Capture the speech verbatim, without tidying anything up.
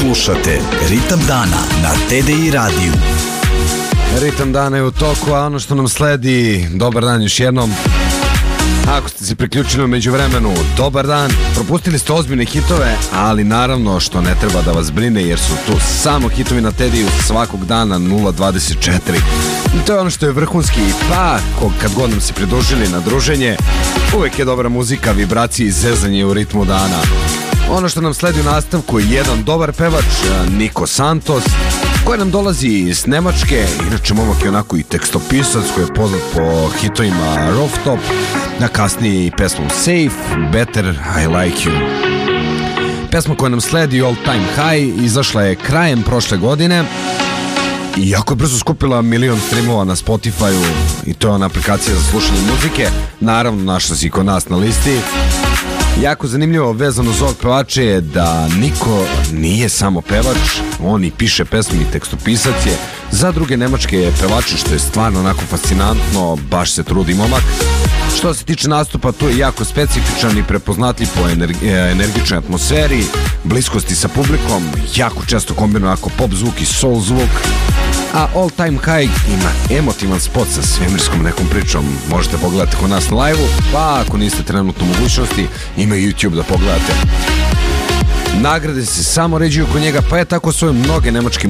Slušate Ritam dana na T D I radiju. Ritam dana je u toku, a ono što nam sledi, dobar dan još jednom. Ako ste se priključili u međuvremenu, dobar dan. Propustili ste ozbiljne hitove, ali naravno što ne treba da vas brine, jer su tu samo hitovi na T D I-u svakog dana nula dvadeset četiri. I to je ono što je vrhunski, pa kad god nam se pridružili na druženje, uvek je dobra muzika, vibracije i zezanje u ritmu dana. Ono što nam sledi u nastavku je jedan dobar pevač, Niko Santos, koji nam dolazi iz Nemačke. Inače momak je onako i tekstopisac koji je poznat po hitovima Rooftop, a kasnije i pesmom Safe, Better I Like You. Pesma koja nam sledi, All Time High, izašla je krajem prošle godine i jako je brzo skupila milion streamova na Spotify-u, i to je ona aplikacija za slušanje muzike. Naravno, našla si kod nas na listi. Jako zanimljivo vezano za ovog pevača je da Niko nije samo pevač, on i piše pesme i tekstopisac je za druge nemačke pevače, što je stvarno onako fascinantno, baš se trudi momak. Što se tiče nastupa, tu je jako specifičan i prepoznatljiv po energi- energičnoj atmosferi, bliskosti sa publikom, jako često kombinuje ako pop zvuk i soul zvuk. A All Time High ima emotivan spot sa svemirskom nekom pričom. Možete pogledati kod nas na live-u, pa ako niste trenutno u mogućnosti, ima YouTube da pogledate. Nagrade se samo ređuju kod njega, pa je tako svoje mnoge nemačke